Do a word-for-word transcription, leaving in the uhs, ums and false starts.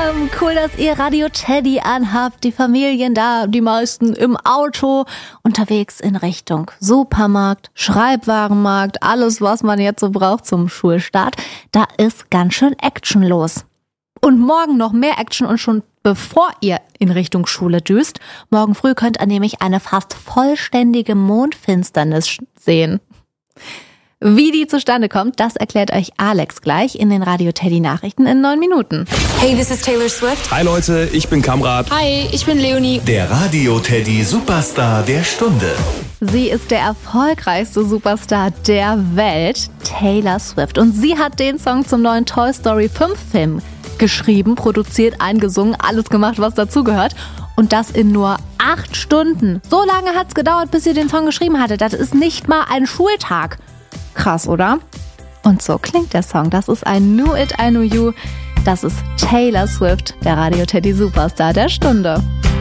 Ähm, cool, dass ihr Radio Teddy anhabt. Die Familien da, die meisten im Auto, unterwegs in Richtung Supermarkt, Schreibwarenmarkt, alles, was man jetzt so braucht zum Schulstart. Da ist ganz schön Action los. Und morgen noch mehr Action und schon bevor ihr in Richtung Schule düst. Morgen früh könnt ihr nämlich eine fast vollständige Mondfinsternis sehen. Wie die zustande kommt, das erklärt euch Alex gleich in den Radio Teddy Nachrichten in neun Minuten. Hey, this is Taylor Swift. Hi Leute, ich bin Kamrat. Hi, ich bin Leonie. Der Radio Teddy Superstar der Stunde. Sie ist der erfolgreichste Superstar der Welt, Taylor Swift. Und sie hat den Song zum neuen Toy Story fünf Film geschrieben, produziert, eingesungen, alles gemacht, was dazugehört. Und das in nur acht Stunden. So lange hat's gedauert, bis sie den Song geschrieben hatte. Das ist nicht mal ein Schultag. Krass, oder? Und so klingt der Song. Das ist ein Knew It, I Knew You. Das ist Taylor Swift, der Radio Teddy Superstar der Stunde.